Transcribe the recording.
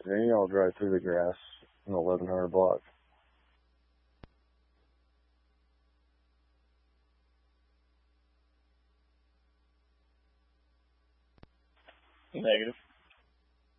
Then I'll drive through the grass in the 1100 block. Negative.